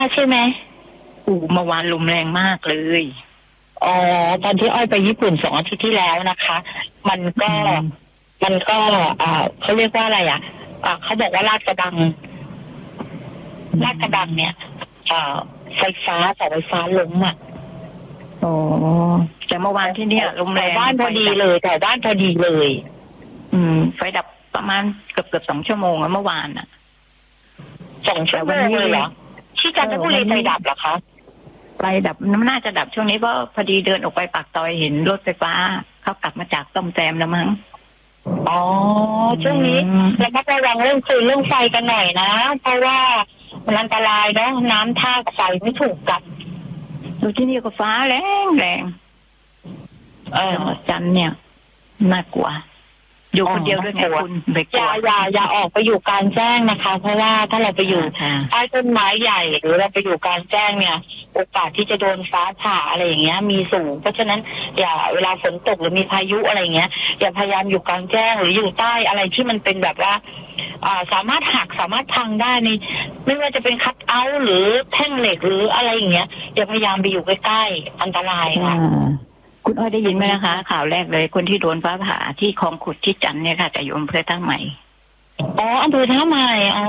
ใช่ไหมเมื่อวานลมแรงมากเลยอ๋อตอนที่อ้อยไปญี่ปุ่น2 อาทิตย์ที่แล้วนะคะ มันก็มันก็เขาเรียกว่าอะไรเขาบอกว่าลาดกระบังเนี่ยไฟฟ้าเสาไฟฟ้าล้มอ๋อแต่เมื่อวานที่เนี่ยลมแรงบ้านพอดีเลยแต่บ้านพอดีเลยไฟดับประมาณเกือบ2 ชั่วโมงเมื่อวาน 2 ชั่วโมงเลยเหรอที่จันทบุรีไฟดับเหรอคะไฟดับน่าจะดับช่วงนี้เพราะพอดีเดินออกไปปากซอยเห็นรถไฟฟ้าเขากลับมาจากต้มแซมแล้วมั้งอ๋อช่วงนี้แล้วก็ระวังเรื่องฟืนเรื่องไฟกันหน่อยนะเพราะว่ามันอันตรายเนาะน้ำท่าไฟไม่ถูกกันดูที่นี่ก็ฟ้าแรงจันเนี่ยน่ากลัวอยู่คนเดียวด้วยไงคุณอย่าออกไปอยู่กลางแจ้งนะคะเพราะว่าถ้าเราไปอยู่ใต้ต้นไม้ใหญ่หรือเราไปอยู่กลางแจ้งเนี่ยโอกาสที่จะโดนฟ้าผ่าอะไรอย่างเงี้ยมีสูงเพราะฉะนั้นอย่าเวลาฝนตกหรือมีพายุอะไรเงี้ยอย่าพยายามอยู่กลางแจ้งหรืออยู่ใต้อะไรที่มันเป็นแบบว่าสามารถหักสามารถพังได้ในไม่ว่าจะเป็นคัทเอาท์หรือแท่งเหล็กหรืออะไรอย่างเงี้ยอย่าพยายามไปอยู่ใกล้ๆอันตรายค่ะคุณอ้อยได้ยินไหมนะคะข่าวแรกเลยคนที่โดนฟ้าผ่าที่คลองขุดที่จันเนี่ยค่ะแต่อยู่อำเภอท่าใหม่อำเภอท่าใหม่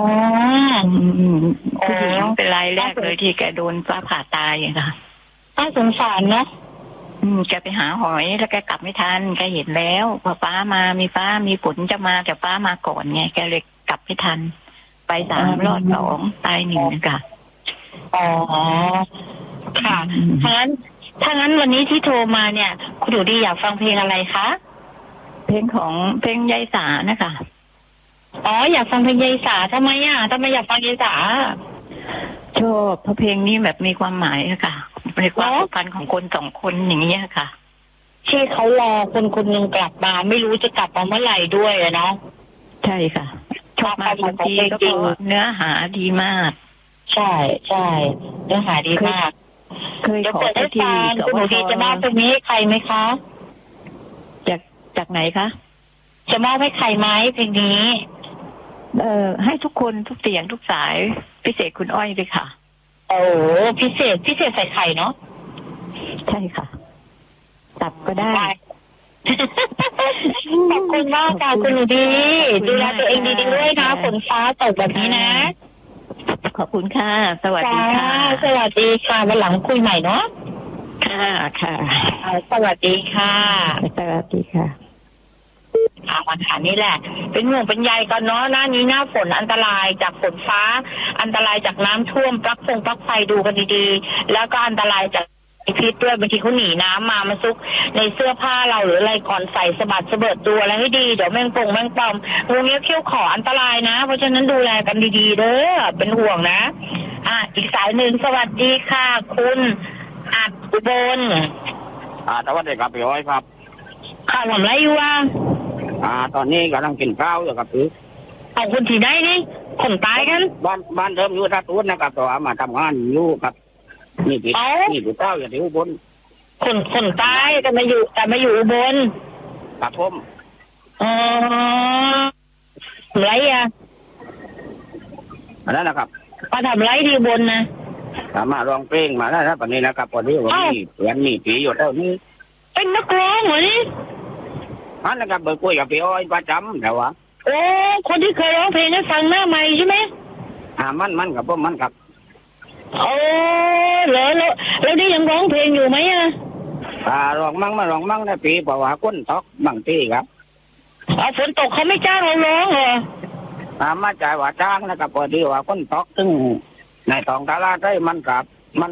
ผู้หญิงเป็นรายแรกเลยที่แกโดนฟ้าผ่าตายค่ะน่าสงสารเนาะแกไปหาหอยแล้วแกกลับไม่ทันแกเห็นแล้วพอฟ้ามามีฝนจะมาแต่ฟ้ามาก่อนไงแกเลยกลับไม่ทันไป3 รอด 2ตาย1ค่ะอ๋อค่ะถ้างั้นวันนี้ที่โทรมาเนี่ยคุณดูดีอยากฟังเพลงอะไรคะเพลงยายสานะคะอยากฟังเพลงยายสาทำไมอยากฟังยายสาชอบเพราะเพลงนี้แบบมีความหมายค่ะในความสัมพันธ์ของคน2 คนอย่างนี้ค่ะที่เขารอคนหนึ่งกลับมาไม่รู้จะกลับมาเมื่อไหร่ด้วยเนาะใช่ค่ะชอบมากจริงๆก็เพราะเนื้อหาดีมากใช่เนื้อหาดีมากเคยขอไปที่คุณหนูดีจะมอบตรงนี้ใครไหมคะจากไหนคะจะมอบให้ใครไหมเพลงนี้ให้ทุกคนทุกเสียงทุกสายพิเศษคุณอ้อยเลยค่ะพิเศษใส่ไข่เนาะใช่ค่ะตับก็ได้ขอบคุณมากค่ะคุณหนูดีดูแลตัวเองดีๆด้วยนะฝนฟ้าตกแบบนี้นะขอบคุณค่ะสวัสดีค่ะสวัสดีค่ะวันหลังคุยใหม่เนาะค่ะสวัสดีค่ะสวัสดีค่ะวันขานี่แหละเป็นห่วงเป็นใยกันเนาะหน้านี้หน้าฝนอันตรายจากฝนฟ้าอันตรายจากน้ำท่วมปลั๊กไฟดูกันดีๆแล้วก็อันตรายจากพิษด้วยบางทีเขาหนีน้ำมาซุกในเสื้อผ้าเราหรืออะไรก่อนใส่สะบัดสะเบิดตัวอะไรให้ดีเดี๋ยวแมงปอมงูเงี้ยเขี้ยวขออันตรายนะเพราะฉะนั้นดูแลกันดีๆเด้อเป็นห่วงนะอีกสายหนึ่งสวัสดีค่ะคุณอัดอุบลสวัสดีครับพี่อ้อยครับข่าวทำไรอยู่ตอนนี้กำลังกินข้าวอยู่ครับพี่เอาคนที่ได้นี่คนตายกันบ้านเดิมอยู่ท่าตูนนะครับแต่ว่ามาทำงานอยู่ครับนี่พี่เต้าอยู่ที่อุบลคนตายแต่มาอยู่อุบลครับผมไรนั่นนะครับมาทำไรที่อุบลนะมาร้องเพลงมาแล้วตอนนี้นะครับพอดีวันนี้เพื่อนมีผีอยู่เท่านี้เป็นนักร้องเหรอนี่นะครับเบอร์คุยกับพี่อ้อยประจำแต่ว่าคนที่เคยร้องเพลงให้ฟังหน้าใหม่ใช่ไหมมันกับผมมันกับเหรอแล้วนี่ยังร้องเพลงอยู่ไหมร้องมั่งนะปีเพราะว่าก้นตกบางทีครับฝนตกเขาไม่จ้างเราร้องเหรอมาจ่ายว่าจ้างนะครับพอดีว่าก้นตกซึ่งในท้องตลาดได้มันกับ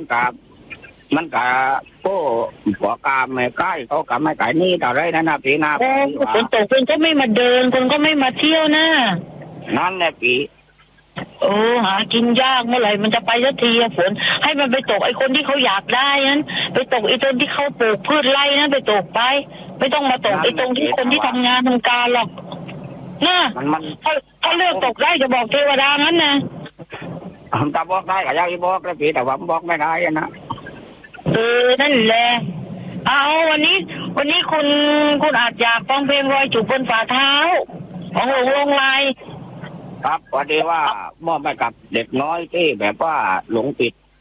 ผู้หัวกามไม่ใกล้เขากับไม่ไก่นี่แต่ไรนะปีหน้าฝนตกคนก็ไม่มาเดินคนก็ไม่มาเที่ยวนะนั่นแหละปีหากินยากเมื่อไหร่มันจะไปสักทีฝนให้มันไปตกไอ้คนที่เขาอยากได้นั้นไปตกไอ้ต้นที่เขาปลูกพืชไร่นั้นไปตกไปไม่ต้องมาตกไอ้ตรงที่คนที่ทำงานทำการหรอกนะถ้าเลือกตกได้จะบอกเทวดางั้นนะผมจะบอกได้ก็อยากจะบอกแล้วปีแต่ว่าผมบอกไม่ได้นะนั่นแหละวันนี้คุณอาจอยากฟังเพลงรอยจูบบนฝ่าเท้าของหลวงลงลายครับพอดีว่ามอบให้กับเด็กน้อยที่แบบว่าหลงติด